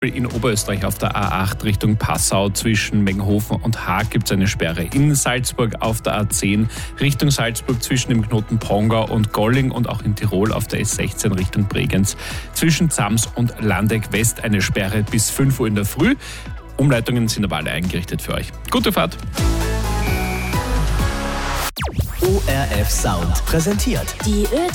In Oberösterreich auf der A8 Richtung Passau zwischen Meggenhofen und Haag gibt es eine Sperre. In Salzburg auf der A10 Richtung Salzburg zwischen dem Knoten Pongau und Golling und auch in Tirol auf der S16 Richtung Bregenz. Zwischen Zams und Landeck West eine Sperre bis 5 Uhr in der Früh. Umleitungen sind aber alle eingerichtet für euch. Gute Fahrt! ORF Sound präsentiert Die